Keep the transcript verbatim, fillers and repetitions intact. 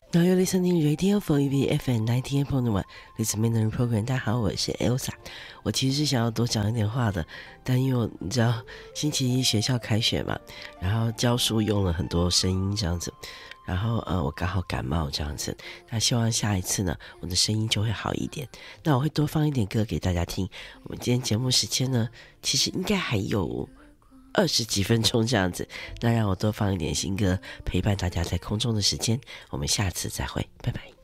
Now you're listening Radio for E V F M ninety-eight point one Listen Mandarin Program。 大家好，我是 Elsa。 我其实是想要多讲一点话的，但因为我你知道星期一学校开学嘛，然后教书用了很多声音这样子，然后呃我刚好感冒这样子，那希望下一次呢我的声音就会好一点。那我会多放一点歌给大家听。我们今天节目时间呢其实应该还有二十几分钟这样子，那让我多放一点新歌陪伴大家在空中的时间。我们下次再会，拜拜。